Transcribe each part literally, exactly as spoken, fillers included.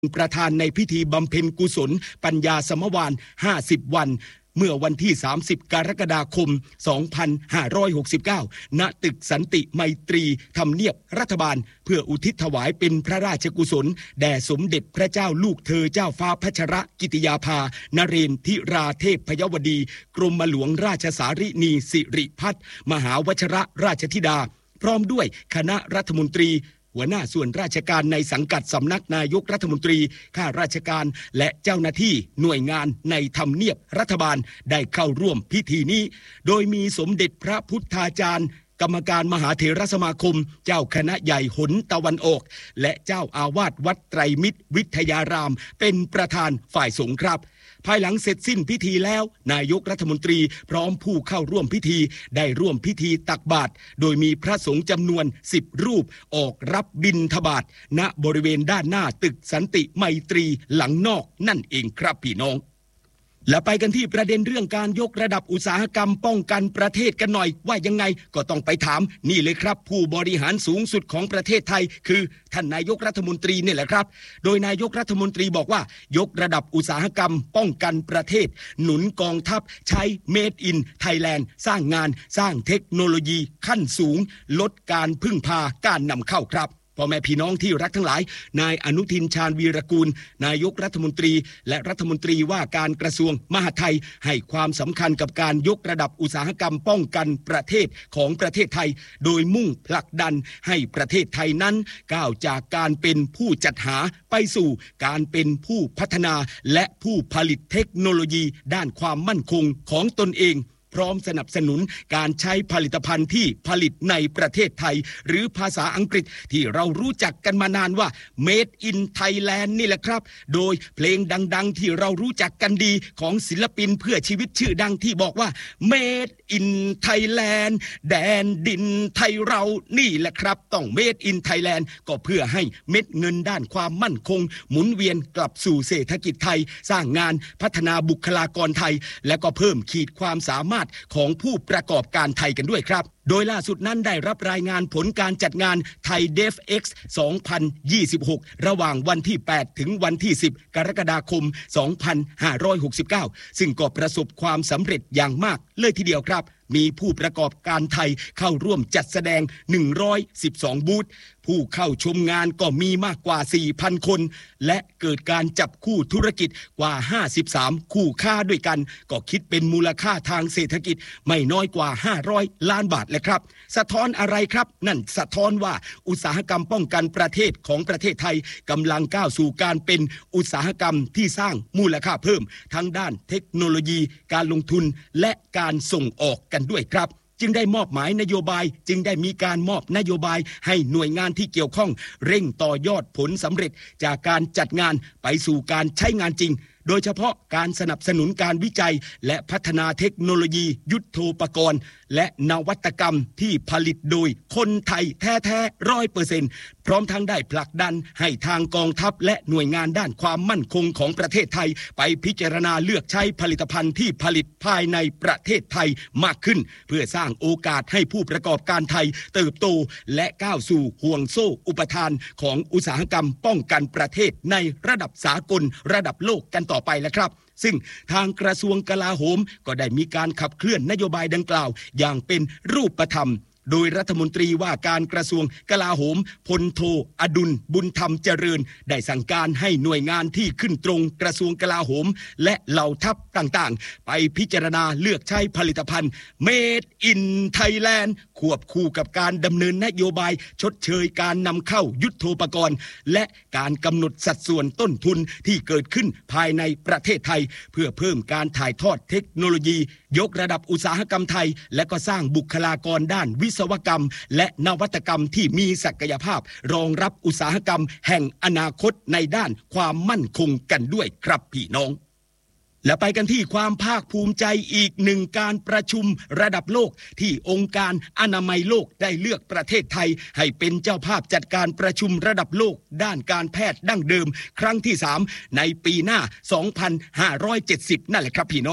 ประธานในพิธีบำเพ็ญกุศลปัญญาสมวานห้าสิบวันเมื่อวันที่สามสิบกรกฎาคมสองพันห้าร้อยหกสิบเก้าณตึกสันติไมตรีทำเนียบรัฐบาลเพื่ออุทิศถวายเป็นพระราชกุศลแด่สมเด็จพระเจ้าลูกเธอเจ้าฟ้าพัชรกิติยาภานเรนทิราเทพพยวดีกรมหลวงราชสารินีสิริพัฒน์มหาวชรราชธิดาพร้อมด้วยคณะรัฐมนตรีหัวหน้าส่วนราชการในสังกัดสำนักนายกรัฐมนตรีข้าราชการและเจ้าหน้าที่หน่วยงานในทำเนียบรัฐบาลได้เข้าร่วมพิธีนี้โดยมีสมเด็จพระพุทธาจารย์กรรมการมหาเถรสมาคมเจ้าคณะใหญ่หนตะวันออกและเจ้าอาวาสวัดไตรมิตรวิทยารามเป็นประธานฝ่ายสงฆ์ครับภายหลังเสร็จสิ้นพิธีแล้วนายกรัฐมนตรีพร้อมผู้เข้าร่วมพิธีได้ร่วมพิธีตักบาตรโดยมีพระสงฆ์จำนวนสิบรูปออกรับบิณฑบาตณบริเวณด้านหน้าตึกสันติไมตรีหลังนอกนั่นเองครับพี่น้องและไปกันที่ประเด็นเรื่องการยกระดับอุตสาหกรรมป้องกันประเทศกันหน่อยว่ายังไงก็ต้องไปถามนี่เลยครับผู้บริหารสูงสุดของประเทศไทยคือท่านนายกรัฐมนตรีนี่แหละครับโดยนายกรัฐมนตรีบอกว่ายกระดับอุตสาหกรรมป้องกันประเทศหนุนกองทัพใช้ Made in Thailand สร้างงานสร้างเทคโนโลยีขั้นสูงลดการพึ่งพาการนำเข้าครับพ่อแม่พี่น้องที่รักทั้งหลายนายอนุทินชาญวีรกูลนายกรัฐมนตรีและรัฐมนตรีว่าการกระทรวงมหาดไทยให้ความสำคัญกับการยกระดับอุตสาหกรรมป้องกันประเทศของประเทศไทยโดยมุ่งผลักดันให้ประเทศไทยนั้นก้าวจากการเป็นผู้จัดหาไปสู่การเป็นผู้พัฒนาและผู้ผลิตเทคโนโลยีด้านความมั่นคงของตนเองพร้อมสนับสนุนการใช้ผลิตภัณฑ์ที่ผลิตในประเทศไทยหรือภาษาอังกฤษที่เรารู้จักกันมานานว่า Made in Thailand นี่แหละครับโดยเพลงดังๆที่เรารู้จักกันดีของศิลปินเพื่อชีวิตชื่อดังที่บอกว่า Made in Thailand แดนดินไทยเรานี่แหละครับต้อง Made in Thailand ก็เพื่อให้เม็ดเงินด้านความมั่นคงหมุนเวียนกลับสู่เศรษฐกิจไทยสร้างงานพัฒนาบุคลากรไทยและก็เพิ่มขีดความสามารถของผู้ประกอบการไทยกันด้วยครับโดยล่าสุดนั้นได้รับรายงานผลการจัดงานไทยเดฟเอ็กซ์สองพันยี่สิบหกระหว่างวันที่แปดถึงวันที่สิบกรกฎาคมสองพันห้าร้อยหกสิบเก้าซึ่งก็ประสบความสำเร็จอย่างมากเลยทีเดียวครับมีผู้ประกอบการไทยเข้าร่วมจัดแสดงหนึ่งร้อยสิบสองบูธผู้เข้าชมงานก็มีมากกว่า สี่พัน คนและเกิดการจับคู่ธุรกิจกว่าห้าสิบสามคู่ค้าด้วยกันก็คิดเป็นมูลค่าทางเศรษฐกิจไม่น้อยกว่าห้าร้อยล้านบาทเลยครับสะท้อนอะไรครับนั่นสะท้อนว่าอุตสาหกรรมป้องกันประเทศของประเทศไทยกำลังก้าวสู่การเป็นอุตสาหกรรมที่สร้างมูลค่าเพิ่มทั้งด้านเทคโนโลยีการลงทุนและการส่งออกกันด้วยครับจึงได้มอบหมายนโยบายจึงได้มีการมอบนโยบายให้หน่วยงานที่เกี่ยวข้องเร่งต่อยอดผลสำเร็จจากการจัดงานไปสู่การใช้งานจริงโดยเฉพาะการสนับสนุนการวิจัยและพัฒนาเทคโนโลยียุทโธปกรณ์และนวัตกรรมที่ผลิตโดยคนไทยแท้ๆ ร้อยเปอร์เซ็นต์ พร้อมทั้งได้ผลักดันให้ทางกองทัพและหน่วยงานด้านความมั่นคงของประเทศไทยไปพิจารณาเลือกใช้ผลิตภัณฑ์ที่ผลิตภายในประเทศไทยมากขึ้นเพื่อสร้างโอกาสให้ผู้ประกอบการไทยเติบโตและก้าวสู่ห่วงโซ่อุปทานของอุตสาหกรรมป้องกันประเทศในระดับสากลระดับโลกกันต่อไปแล้วครับซึ่งทางกระทรวงกลาโหมก็ได้มีการขับเคลื่อนนโยบายดังกล่าวอย่างเป็นรูปธรรมโดยรัฐมนตรีว่าการกระทรวงกลาโหมพลโทอดุลบุญธรรมเจริญได้สั่งการให้หน่วยงานที่ขึ้นตรงกระทรวงกลาโหมและเหล่าทัพต่างๆไปพิจารณาเลือกใช้ผลิตภัณฑ์ Made in Thailand ควบคู่กับการดำเนินนโยบายชดเชยการนำเข้ายุทโธปกรณ์และการกำหนดสัดส่วนต้นทุนที่เกิดขึ้นภายในประเทศไทยเพื่อเพิ่มการถ่ายทอดเทคโนโลยียกระดับอุตสาหกรรมไทยและก็สร้างบุคลากรด้านวิศวกรรมและนวัตกรรมที่มีศักยภาพรองรับอุตสาหกรรมแห่งอนาคตในด้านความมั่นคงกันด้วยครับพี่น้องและไปกันที่ความภาคภูมิใจอีกหนึ่งการประชุมระดับโลกที่องค์การอนามัยโลกได้เลือกประเทศไทยให้เป็นเจ้าภาพจัดการประชุมระดับโลกด้านการแพทย์ดั้งเดิมครั้งที่สามในปีหน้าสองพันห้าร้อยเจ็ดสิบนั่นแหละครับพี่น้อง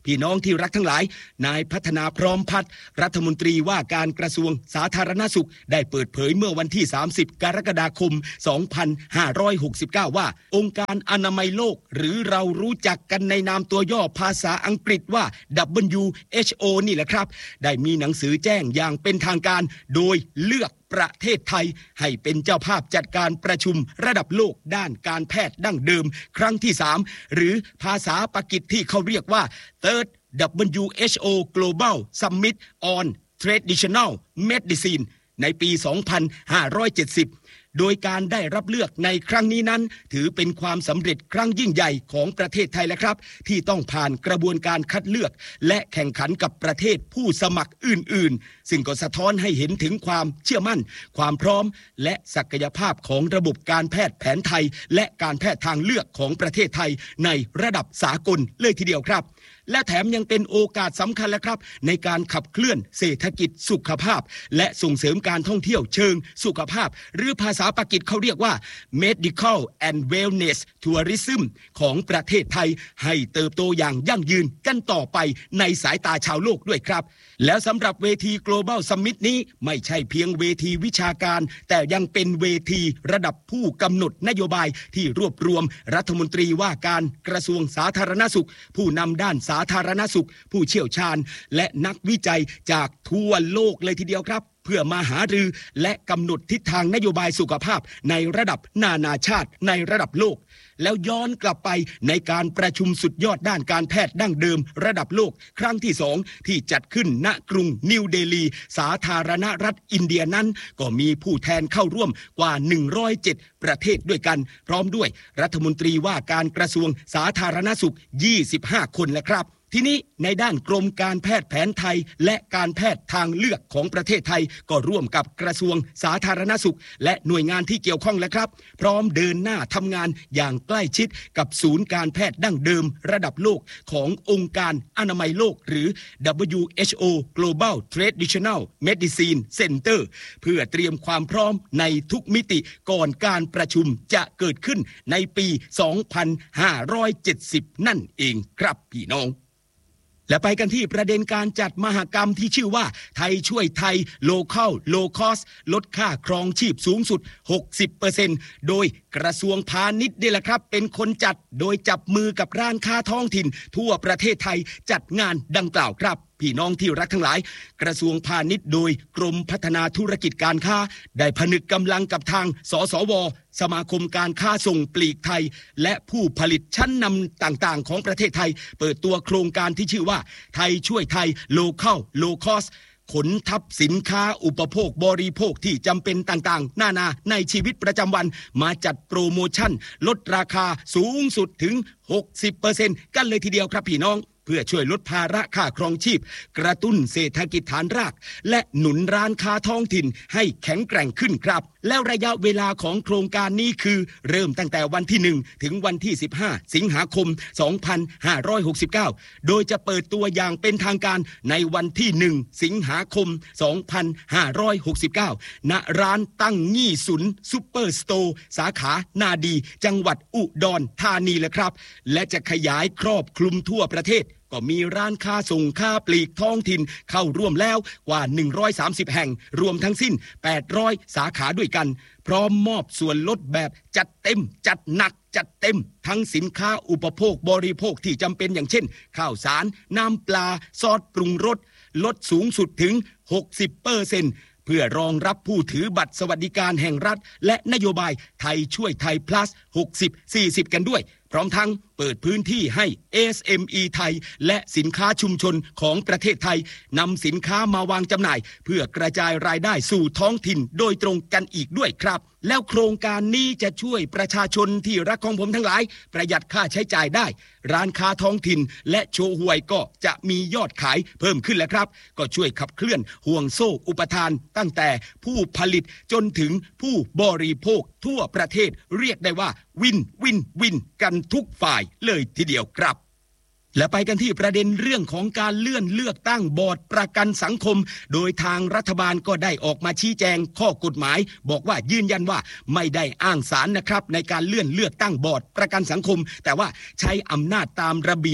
พี่น้องที่รักทั้งหลายนายพัฒนาพร้อมพัฒน์รัฐมนตรีว่าการกระทรวงสาธารณสุขได้เปิดเผยเมื่อวันที่สามสิบกรกฎาคมสองพันห้าร้อยหกสิบเก้าว่าองค์การอนามัยโลกหรือเรารู้จักกันในนามตัวย่อภาษาอังกฤษว่า ดับเบิลยู เอช โอ นี่แหละครับได้มีหนังสือแจ้งอย่างเป็นทางการโดยเลือกประเทศไทยให้เป็นเจ้าภาพจัดการประชุมระดับโลกด้านการแพทย์ดั้งเดิมครั้งที่สามหรือภาษาปากีสที่เขาเรียกว่า Third ดับเบิลยู เอช โอ Global Summit on Traditional Medicine ในปี สองพันห้าร้อยเจ็ดสิบโดยการได้รับเลือกในครั้งนี้นั้นถือเป็นความสำเร็จครั้งยิ่งใหญ่ของประเทศไทยแล้วครับที่ต้องผ่านกระบวนการคัดเลือกและแข่งขันกับประเทศผู้สมัครอื่นๆซึ่งก็สะท้อนให้เห็นถึงความเชื่อมั่นความพร้อมและศักยภาพของระบบการแพทย์แผนไทยและการแพทย์ทางเลือกของประเทศไทยในระดับสากลเลยทีเดียวครับและแถมยังเป็นโอกาสสำคัญแล้วครับในการขับเคลื่อนเศรษฐกิจสุขภาพและส่งเสริมการท่องเที่ยวเชิงสุขภาพหรือภาษาปากีสเขาเรียกว่า Medical and Wellness Tourism ของประเทศไทยให้เติบโตอย่างยั่งยืนกันต่อไปในสายตาชาวโลกด้วยครับแล้วสำหรับเวที Global Summit นี้ไม่ใช่เพียงเวทีวิชาการแต่ยังเป็นเวทีระดับผู้กำหนดนโยบายที่รวบรวมรัฐมนตรีว่าการกระทรวงสาธารณสุขผู้นำด้านสาธารณสุขผู้เชี่ยวชาญและนักวิจัยจากทั่วโลกเลยทีเดียวครับเพื่อมาหารือและกำหนดทิศทางนโยบายสุขภาพในระดับนานาชาติในระดับโลกแล้วย้อนกลับไปในการประชุมสุดยอดด้านการแพทย์ดั้งเดิมระดับโลกครั้งที่สองที่จัดขึ้นณกรุงนิวเดลีสาธารณรัฐอินเดียนั้นก็มีผู้แทนเข้าร่วมกว่าหนึ่งร้อยเจ็ดประเทศด้วยกันพร้อมด้วยรัฐมนตรีว่าการกระทรวงสาธารณสุขยี่สิบห้าคนและครับทีนี้ในด้านกรมการแพทย์แผนไทยและการแพทย์ทางเลือกของประเทศไทยก็ร่วมกับกระทรวงสาธารณสุขและหน่วยงานที่เกี่ยวข้องแล้วครับพร้อมเดินหน้าทำงานอย่างใกล้ชิดกับศูนย์การแพทย์ดั้งเดิมระดับโลกขององค์การอนามัยโลกหรือ ดับเบิลยู เอช โอ Global Traditional Medicine Center เพื่อเตรียมความพร้อมในทุกมิติก่อนการประชุมจะเกิดขึ้นในปี สองพันห้าร้อยเจ็ดสิบ นั่นเองครับพี่น้องและไปกันที่ประเด็นการจัดมหกรรมที่ชื่อว่าไทยช่วยไทย Local Low Cost ลดค่าครองชีพสูงสุด หกสิบเปอร์เซ็นต์ โดยกระทรวงพาณิชย์นี่แหละครับเป็นคนจัดโดยจับมือกับร้านค้าท้องถิ่นทั่วประเทศไทยจัดงานดังกล่าวครับพี่น้องที่รักทั้งหลายกระทรวงพาณิชย์โดยกรมพัฒนาธุรกิจการค้าได้ผนึกกำลังกับทางสสวสมาคมการค้าส่งปลีกไทยและผู้ผลิตชั้นนำต่างๆของประเทศไทยเปิดตัวโครงการที่ชื่อว่าไทยช่วยไทย Local Low Cost ขนทับสินค้าอุปโภคบริโภคที่จำเป็นต่างๆนานาในชีวิตประจำวันมาจัดโปรโมชั่นลดราคาสูงสุดถึง หกสิบเปอร์เซ็นต์ กันเลยทีเดียวครับพี่น้องเพื่อช่วยลดภาระค่าครองชีพกระตุ้นเศรษฐกิจฐานรากและหนุนร้านค้าท้องถิ่นให้แข็งแกร่งขึ้นครับแล้วระยะเวลาของโครงการนี้คือเริ่มตั้งแต่วันที่หนึ่งถึงวันที่สิบห้าสิงหาคมสองพันห้าร้อยหกสิบเก้าโดยจะเปิดตัวอย่างเป็นทางการในวันที่หนึ่งสิงหาคมสองพันห้าร้อยหกสิบเก้าณร้านตั้งงี้สุนซุปเปอร์สโตร์สาขานาดีจังหวัดอุดรธานีแหละครับและจะขยายครอบคลุมทั่วประเทศก็มีร้านค้าส่งค้าปลีกท้องถิ่นเข้าร่วมแล้วกว่าหนึ่งร้อยสามสิบแห่งรวมทั้งสิ้นแปดร้อยสาขาด้วยกันพร้อมมอบส่วนลดแบบจัดเต็มจัดหนักจัดเต็มทั้งสินค้าอุปโภคบริโภคที่จำเป็นอย่างเช่นข้าวสารน้ำปลาซอสปรุงรสลดสูงสุดถึง หกสิบเปอร์เซ็นต์ เพื่อรองรับผู้ถือบัตรสวัสดิการแห่งรัฐและนโยบายไทยช่วยไทย plus หกสิบ สี่สิบ กันด้วยพร้อมทั้งเปิดพื้นที่ให้ เอ เอส เอ็ม อี ไทยและสินค้าชุมชนของประเทศไทยนำสินค้ามาวางจำหน่ายเพื่อกระจายรายได้สู่ท้องถิ่นโดยตรงกันอีกด้วยครับแล้วโครงการนี้จะช่วยประชาชนที่รักของผมทั้งหลายประหยัดค่าใช้จ่ายได้ร้านค้าท้องถิ่นและโชห่วยก็จะมียอดขายเพิ่มขึ้นแล้วครับก็ช่วยขับเคลื่อนห่วงโซ่อุปทานตั้งแต่ผู้ผลิตจนถึงผู้บริโภคทั่วประเทศเรียกได้ว่าวินวินวินกันทุกฝ่ายเลยทีเดียวครับและไปกันที่ประเด็นเรื่องของการเลื่อนเลือกตั้งบอร์ดประกันสังคมโดยทางรัฐบาลก็ได้ออกมาชี้แจงข้อกฎหมายบอกว่ายืนยันว่าไม่ได้อ้างศาลนะครับในการเลื่อนเลือกตั้งบอร์ดประกันสังคมแต่ว่าใช้อำนาจตามระเบียบ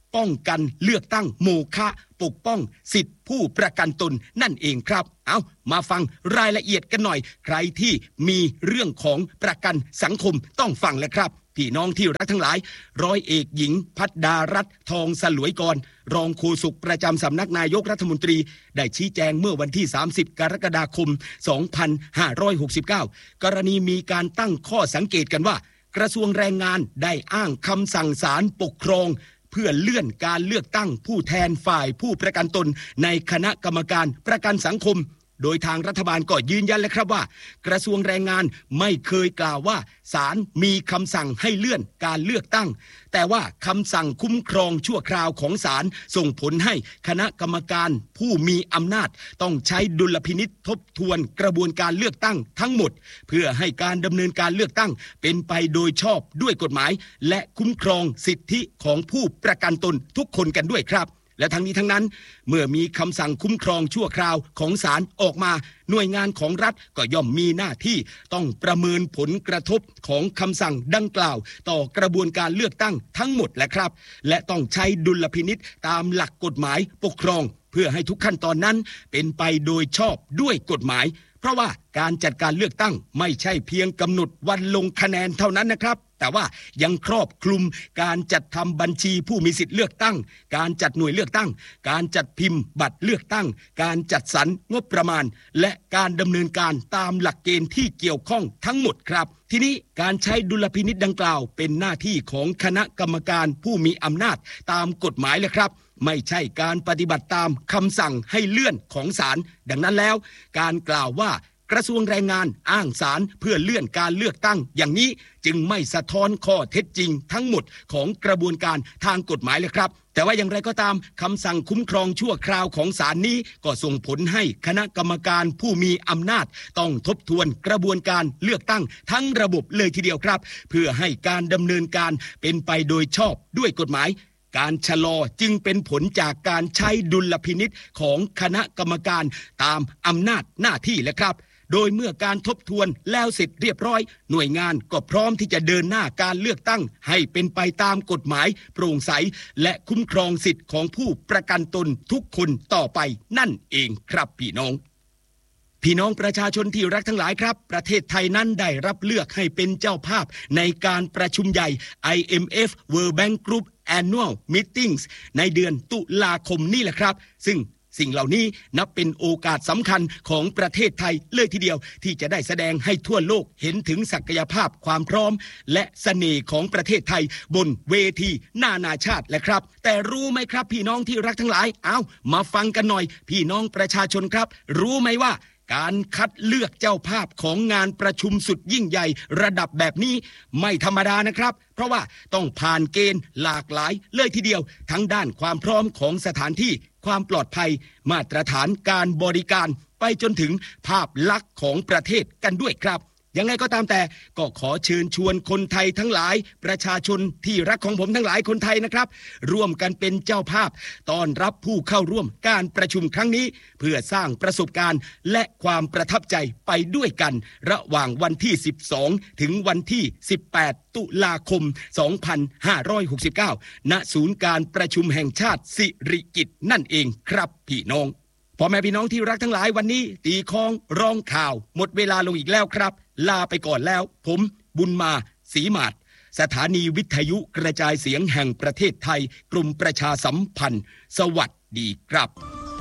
ป้องกันเลือกตั้งโมฆะปกป้องสิทธิผู้ประกันตนนั่นเองครับเอามาฟังรายละเอียดกันหน่อยใครที่มีเรื่องของประกันสังคมต้องฟังแล้วครับพี่น้องที่รักทั้งหลายร้อยเอกหญิงภัดดารัตน์ทองสลวยกรรองโฆษกประจำสำนักนายกรัฐมนตรีได้ชี้แจงเมื่อวันที่สามสิบกรกฎาคมสองพันห้าร้อยหกสิบเก้ากรณีมีการตั้งข้อสังเกตกันว่ากระทรวงแรงงานได้อ้างคำสั่งศาลปกครองเพื่อเลื่อนการเลือกตั้งผู้แทนฝ่ายผู้ประกันตนในคณะกรรมการประกันสังคมโดยทางรัฐบาลก็ยืนยันเลยครับว่ากระทรวงแรงงานไม่เคยกล่าวว่าศาลมีคำสั่งให้เลื่อนการเลือกตั้งแต่ว่าคำสั่งคุ้มครองชั่วคราวของศาลส่งผลให้คณะกรรมการผู้มีอำนาจต้องใช้ดุลพินิจทบทวนกระบวนการเลือกตั้งทั้งหมดเพื่อให้การดำเนินการเลือกตั้งเป็นไปโดยชอบด้วยกฎหมายและคุ้มครองสิทธิของผู้ประกันตนทุกคนกันด้วยครับและทั้งนี้ทั้งนั้นเมื่อมีคำสั่งคุ้มครองชั่วคราวของศาลออกมาหน่วยงานของรัฐก็ย่อมมีหน้าที่ต้องประเมินผลกระทบของคำสั่งดังกล่าวต่อกระบวนการเลือกตั้งทั้งหมดแหละครับและต้องใช้ดุลพินิจตามหลักกฎหมายปกครองเพื่อให้ทุกขั้นตอนนั้นเป็นไปโดยชอบด้วยกฎหมายเพราะว่าการจัดการเลือกตั้งไม่ใช่เพียงกำหนดวันลงคะแนนเท่านั้นนะครับแต่ว่ายังครอบคลุมการจัดทำบัญชีผู้มีสิทธิ์เลือกตั้งการจัดหน่วยเลือกตั้งการจัดพิมพ์บัตรเลือกตั้งการจัดสรรงบประมาณและการดำเนินการตามหลักเกณฑ์ที่เกี่ยวข้องทั้งหมดครับทีนี้การใช้ดุลพินิจดังกล่าวเป็นหน้าที่ของคณะกรรมการผู้มีอำนาจตามกฎหมายเลยครับไม่ใช่การปฏิบัติตามคำสั่งให้เลื่อนของศาลดังนั้นแล้วการกล่าวว่ากระทรวงแรงงานอ้างศาลเพื่อเลื่อนการเลือกตั้งอย่างนี้จึงไม่สะท้อนข้อเท็จจริงทั้งหมดของกระบวนการทางกฎหมายเลยครับแต่ว่าอย่างไรก็ตามคำสั่งคุ้มครองชั่วคราวของศาลนี้ก็ส่งผลให้คณะกรรมการผู้มีอำนาจต้องทบทวนกระบวนการเลือกตั้งทั้งระบบเลยทีเดียวครับเพื่อให้การดำเนินการเป็นไปโดยชอบด้วยกฎหมายการชะลอจึงเป็นผลจากการใช้ดุลพินิจของคณะกรรมการตามอำนาจหน้าที่แหละครับโดยเมื่อการทบทวนแล้วเสร็จเรียบร้อยหน่วยงานก็พร้อมที่จะเดินหน้าการเลือกตั้งให้เป็นไปตามกฎหมายโปร่งใสและคุ้มครองสิทธิของผู้ประกันตนทุกคนต่อไปนั่นเองครับพี่น้องพี่น้องประชาชนที่รักทั้งหลายครับประเทศไทยนั้นได้รับเลือกให้เป็นเจ้าภาพในการประชุมใหญ่ ไอ เอ็ม เอฟ World Bank Group Annual Meetings ในเดือนตุลาคมนี่แหละครับซึ่งสิ่งเหล่านี้นับเป็นโอกาสสำคัญของประเทศไทยเลยทีเดียวที่จะได้แสดงให้ทั่วโลกเห็นถึงศักยภาพความพร้อมและเสน่ห์ของประเทศไทยบนเวทีนานาชาติแหละครับแต่รู้ไหมครับพี่น้องที่รักทั้งหลายเอามาฟังกันหน่อยพี่น้องประชาชนครับรู้ไหมว่าการคัดเลือกเจ้าภาพของงานประชุมสุดยิ่งใหญ่ระดับแบบนี้ไม่ธรรมดานะครับเพราะว่าต้องผ่านเกณฑ์หลากหลายเลยทีเดียวทั้งด้านความพร้อมของสถานที่ความปลอดภัยมาตรฐานการบริการไปจนถึงภาพลักษณ์ของประเทศกันด้วยครับยังไงก็ตามแต่ก็ขอเชิญชวนคนไทยทั้งหลายประชาชนที่รักของผมทั้งหลายคนไทยนะครับร่วมกันเป็นเจ้าภาพต้อนรับผู้เข้าร่วมการประชุมครั้งนี้เพื่อสร้างประสบการณ์และความประทับใจไปด้วยกันระหว่างวันที่สิบสองถึงวันที่สิบแปดตุลาคมสองพันห้าร้อยหกสิบเก้าณศูนย์การประชุมแห่งชาติสิริกิติ์นั่นเองครับพี่น้องพ่อแม่พี่น้องที่รักทั้งหลายวันนี้ตีคองร้องข่าวหมดเวลาลงอีกแล้วครับลาไปก่อนแล้วผมบุญมาศรีมาศสถานีวิทยุกระจายเสียงแห่งประเทศไทยกรมประชาสัมพันธ์สวัสดีครับ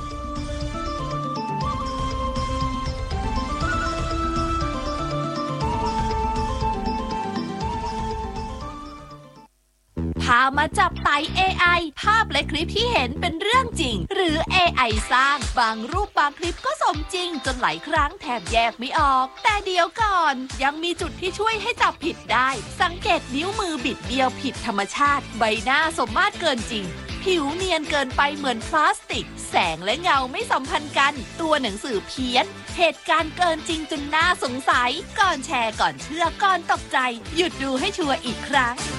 พามาจับไต่ เอ ไอ ภาพและคลิปที่เห็นเป็นเรื่องจริงหรือ เอ ไอ สร้างบางรูปบางคลิปก็สมจริงจนหลายครั้งแทบแยกไม่ออกแต่เดี๋ยวก่อนยังมีจุดที่ช่วยให้จับผิดได้สังเกตนิ้วมือบิดเบี้ยวผิดธรรมชาติใบหน้าสมมาตรเกินจริงผิวเนียนเกินไปเหมือนพลาสติกแสงและเงาไม่สัมพันธ์กันตัวหนังสือเพี้ยนเหตุการณ์เกินจริงจนน่าสงสัยก่อนแชร์ก่อนเชื่อก่อนตกใจหยุดดูให้ชัวร์อีกครั้ง